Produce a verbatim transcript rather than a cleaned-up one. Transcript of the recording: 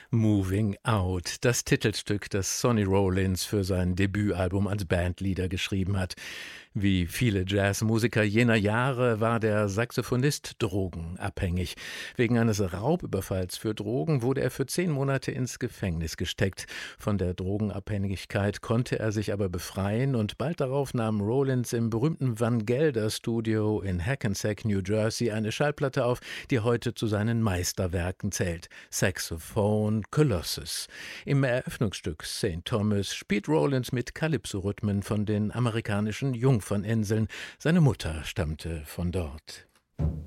Moving Out, das Titelstück, das Sonny Rollins für sein Debütalbum als Bandleader geschrieben hat. Wie viele Jazzmusiker jener Jahre war der Saxophonist drogenabhängig. Wegen eines Raubüberfalls für Drogen wurde er für zehn Monate ins Gefängnis gesteckt. Von der Drogenabhängigkeit konnte er sich aber befreien und bald darauf nahm Rollins im berühmten Van Gelder Studio in Hackensack, New Jersey, eine Schallplatte auf, die heute zu seinen Meisterwerken zählt: Saxophone Colossus. Im Eröffnungsstück Saint Thomas spielt Rollins mit Calypso-Rhythmen von den amerikanischen Jungferninseln. Seine Mutter stammte von dort.